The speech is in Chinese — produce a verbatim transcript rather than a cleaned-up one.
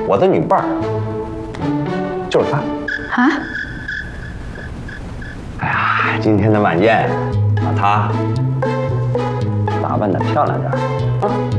我的女伴儿就是她。 啊？ 哎呀，今天的晚宴，把她打扮的漂亮点啊！